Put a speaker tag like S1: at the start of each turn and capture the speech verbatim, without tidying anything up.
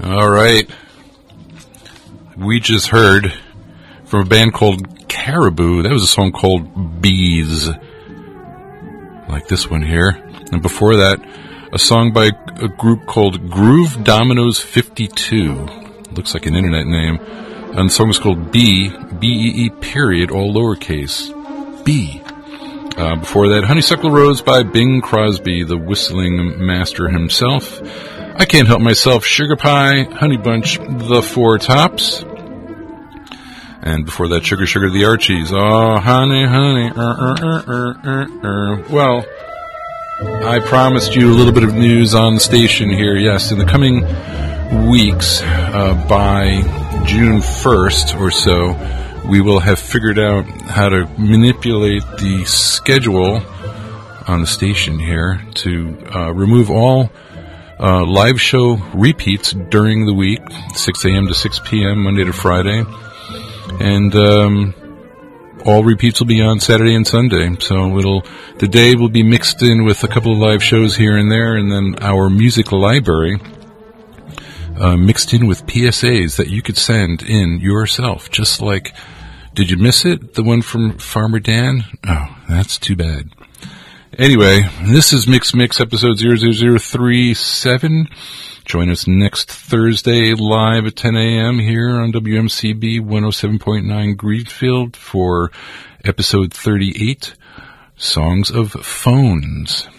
S1: All right. We just heard from a band called Caribou. That was a song called Bees. Like this one here. And before that, a song by a group called Groove Dominoes fifty-two. Looks like an internet name. And the song was called B, B E E period, all lowercase. B. Uh, before that, Honeysuckle Rose by Bing Crosby, the whistling master himself. I Can't Help Myself, Sugar Pie, Honey Bunch, The Four Tops. And before that, Sugar Sugar, The Archies. Oh, honey, honey, er, er, er, er, er, er. Well, I promised you a little bit of news on the station here. Yes, in the coming weeks, uh, by June first or so, we will have figured out how to manipulate the schedule on the station here to uh, remove all uh, live show repeats during the week, six a.m. to six p.m., Monday to Friday. And um, all repeats will be on Saturday and Sunday. So it'll the day will be mixed in with a couple of live shows here and there, and then our music library uh, mixed in with P S As that you could send in yourself. Just like, did you miss it? The one from Farmer Dan? Oh, that's too bad. Anyway, this is Mix Mix episode zero zero zero three seven. Join us next Thursday live at ten a.m. here on W M C B one oh seven point nine Greenfield for episode thirty-eight, Songs of Phones.